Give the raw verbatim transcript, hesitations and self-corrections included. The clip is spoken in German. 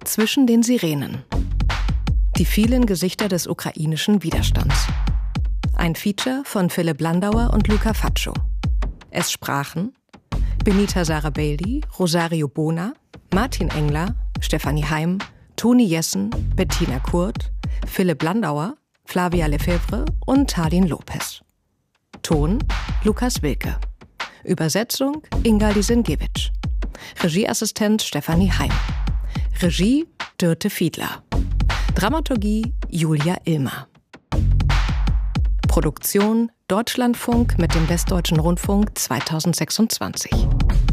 Zwischen den Sirenen. Die vielen Gesichter des ukrainischen Widerstands. Ein Feature von Philipp Landauer und Luca Faccio. Es sprachen Benita Sarabeldie, Rosario Bona, Martin Engler, Stefanie Heim, Toni Jessen, Bettina Kurt, Philipp Landauer, Flavia Lefebvre und Tallin Lopez. Ton Lukas Wilke. Übersetzung Inga Lisenkiewicz. Regieassistent Stefanie Heim. Regie Dürte Fiedler. Dramaturgie Julia Illmer. Produktion Deutschlandfunk mit dem Westdeutschen Rundfunk zweitausendsechsundzwanzig.